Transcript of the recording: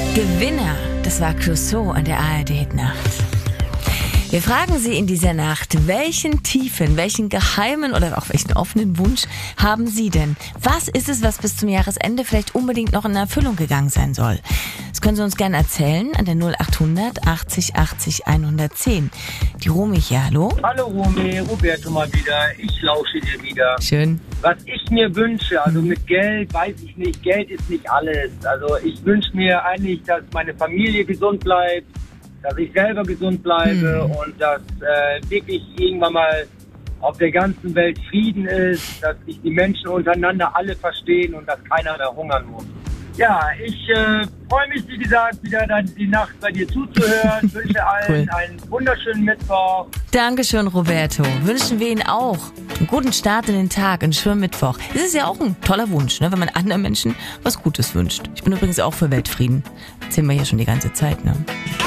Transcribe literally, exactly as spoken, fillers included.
Gewinner, das war Clouseau an der A R D-Nacht. Wir fragen Sie in dieser Nacht, welchen tiefen, welchen geheimen oder auch welchen offenen Wunsch haben Sie denn? Was ist es, was bis zum Jahresende vielleicht unbedingt noch in Erfüllung gegangen sein soll? Das können Sie uns gerne erzählen an der null achthundert achtzig achtzig hundertzehn. Die Romy hier, hallo? Hallo Romy, Roberto mal wieder. Ich lausche dir wieder. Schön. Was ich mir wünsche, also mit Geld, weiß ich nicht, Geld ist nicht alles. Also ich wünsche mir eigentlich, dass meine Familie gesund bleibt, dass ich selber gesund bleibe hm. und dass äh, wirklich irgendwann mal auf der ganzen Welt Frieden ist, dass sich die Menschen untereinander alle verstehen und dass keiner mehr hungern muss. Ja, ich äh, freue mich, wie gesagt, wieder dann die Nacht bei dir zuzuhören. Wünsche allen cool. einen wunderschönen Mittwoch. Dankeschön, Roberto. Wünschen wir Ihnen auch einen guten Start in den Tag, einen schönen Mittwoch. Das ist ja auch ein toller Wunsch, ne, wenn man anderen Menschen was Gutes wünscht. Ich bin übrigens auch für Weltfrieden. Erzählen wir hier schon die ganze Zeit, ne?